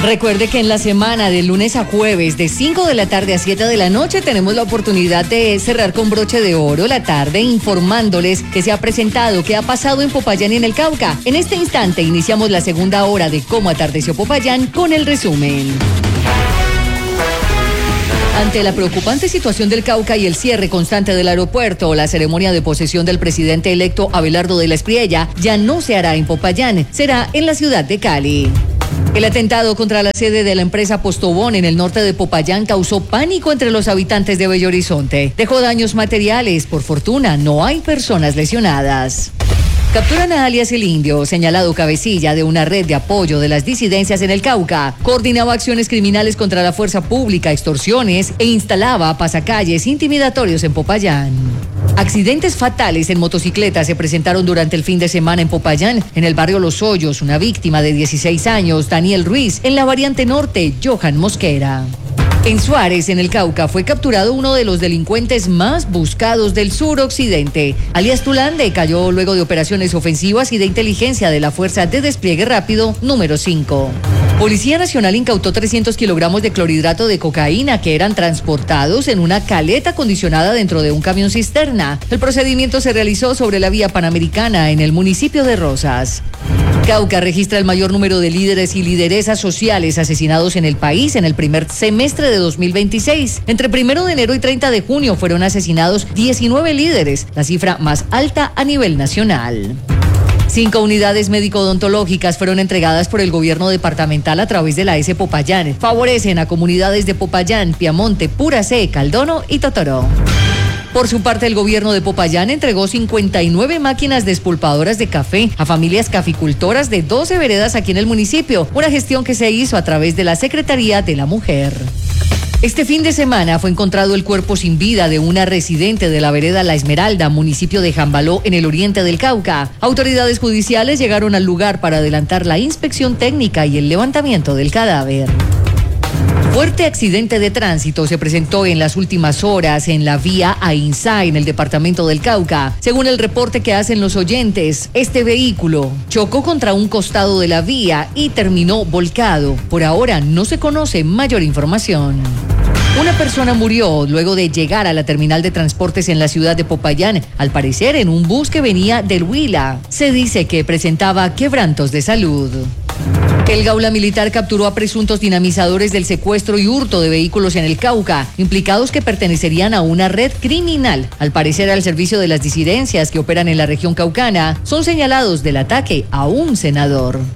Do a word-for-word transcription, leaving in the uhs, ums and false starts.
Recuerde que en la semana de lunes a jueves, de cinco de la tarde a siete de la noche, tenemos la oportunidad de cerrar con broche de oro la tarde informándoles qué se ha presentado, qué ha pasado en Popayán y en el Cauca. En este instante iniciamos la segunda hora de Cómo atardeció Popayán con el resumen. Ante la preocupante situación del Cauca y el cierre constante del aeropuerto, la ceremonia de posesión del presidente electo Abelardo de la Espriella ya no se hará en Popayán, será en la ciudad de Cali. El atentado contra la sede de la empresa Postobón en el norte de Popayán causó pánico entre los habitantes de Bello Horizonte. Dejó daños materiales. Por fortuna, no hay personas lesionadas. Capturan a alias El Indio, señalado cabecilla de una red de apoyo de las disidencias en el Cauca. Coordinaba acciones criminales contra la fuerza pública, extorsiones e instalaba pasacalles intimidatorios en Popayán. Accidentes fatales en motocicleta se presentaron durante el fin de semana en Popayán. En el barrio Los Hoyos, una víctima de dieciséis años, Daniel Ruiz. En la variante norte, Johan Mosquera. En Suárez, en el Cauca, fue capturado uno de los delincuentes más buscados del suroccidente. Alias Tulande cayó luego de operaciones ofensivas y de inteligencia de la Fuerza de Despliegue Rápido número cinco. Policía Nacional incautó trescientos kilogramos de clorhidrato de cocaína que eran transportados en una caleta acondicionada dentro de un camión cisterna. El procedimiento se realizó sobre la vía Panamericana en el municipio de Rosas. Cauca registra el mayor número de líderes y lideresas sociales asesinados en el país en el primer semestre de dos mil veintiséis. Entre primero de enero y treinta de junio fueron asesinados diecinueve líderes, la cifra más alta a nivel nacional. Cinco unidades médico-odontológicas fueron entregadas por el gobierno departamental a través de la S Popayán. Favorecen a comunidades de Popayán, Piamonte, Puracé, Caldono y Totoró. Por su parte, el gobierno de Popayán entregó cincuenta y nueve máquinas despulpadoras de café a familias caficultoras de doce veredas aquí en el municipio, una gestión que se hizo a través de la Secretaría de la Mujer. Este fin de semana fue encontrado el cuerpo sin vida de una residente de la vereda La Esmeralda, municipio de Jambaló, en el oriente del Cauca. Autoridades judiciales llegaron al lugar para adelantar la inspección técnica y el levantamiento del cadáver. Fuerte accidente de tránsito se presentó en las últimas horas en la vía Ainsá, en el departamento del Cauca. Según el reporte que hacen los oyentes, este vehículo chocó contra un costado de la vía y terminó volcado. Por ahora no se conoce mayor información. Una persona murió luego de llegar a la terminal de transportes en la ciudad de Popayán, al parecer en un bus que venía del Huila. Se dice que presentaba quebrantos de salud. El Gaula Militar capturó a presuntos dinamizadores del secuestro y hurto de vehículos en el Cauca, implicados que pertenecerían a una red criminal. Al parecer, al servicio de las disidencias que operan en la región caucana, son señalados del ataque a un senador.